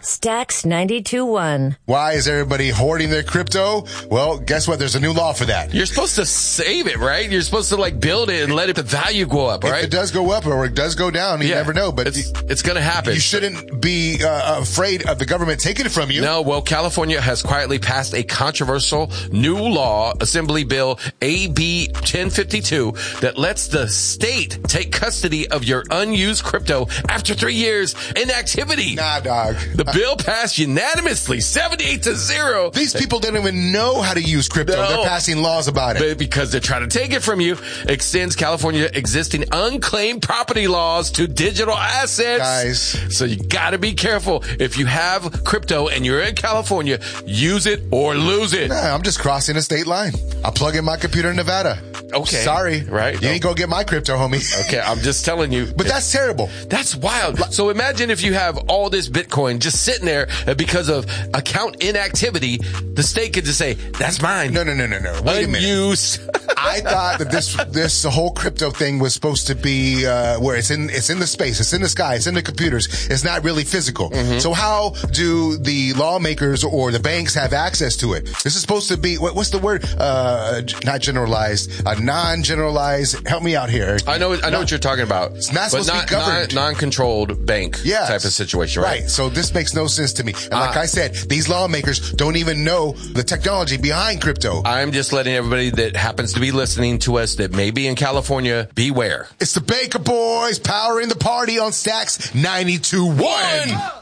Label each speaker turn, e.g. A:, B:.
A: Stacks 92.1.
B: Why is everybody hoarding their crypto? Well, guess what? There's a new law for that.
C: You're supposed to save it, right? You're supposed to build it and let the value go up, right?
B: If it does go up or it does go down, you never know. But
C: it's going to happen.
B: You shouldn't be afraid of the government taking it from you.
C: No, well, California has quietly passed a controversial new law, Assembly Bill AB 1052, that lets the state take custody of your unused crypto after 3 years inactivity.
B: Nah, dog.
C: The bill passed unanimously, 78-0.
B: These people don't even know how to use crypto.
C: No.
B: They're passing laws about it.
C: Because they're trying to take it from you. Extends California existing unclaimed property laws to digital assets.
B: Guys.
C: So you gotta be careful. If you have crypto and you're in California, use it or lose it.
B: Nah, I'm just crossing a state line. I'll plug in my computer in Nevada.
C: Okay.
B: Sorry.
C: Right.
B: You ain't gonna get my crypto, homie.
C: Okay, I'm just telling you.
B: But that's terrible.
C: That's wild. So imagine if you have all this Bitcoin just sitting there because of account inactivity, the state could just say, that's mine.
B: No. Wait a minute.
C: Unused.
B: I thought that this whole crypto thing was supposed to be where it's in the space, it's in the sky, it's in the computers. It's not really physical. Mm-hmm. So how do the lawmakers or the banks have access to it? This is supposed to be what's the word? Not generalized, non-generalized. Help me out here.
C: I know what you're talking about.
B: It's not supposed to be governed.
C: Non-controlled bank type of situation, right?
B: So this makes no sense to me. And like I said, these lawmakers don't even know the technology behind crypto.
C: I'm just letting everybody that happens to be listening to us that may be in California, beware.
B: It's the Baker Boys powering the party on Stacks 92.1.